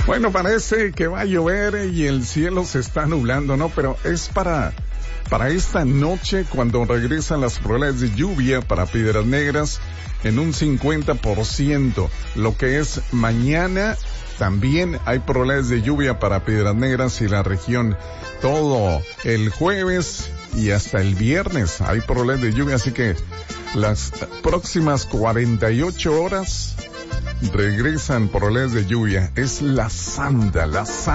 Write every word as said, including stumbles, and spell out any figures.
Bueno, parece que va a llover y el cielo se está nublando, ¿no? Pero es para, para esta noche cuando regresan las probabilidades de lluvia para Piedras Negras en un cincuenta por ciento. Lo que es mañana, también hay probabilidades de lluvia para Piedras Negras y la región. Todo el jueves y hasta el viernes hay probabilidades de lluvia, así que las próximas cuarenta y ocho horas regresan probabilidades de lluvia. Es la santa, la santa.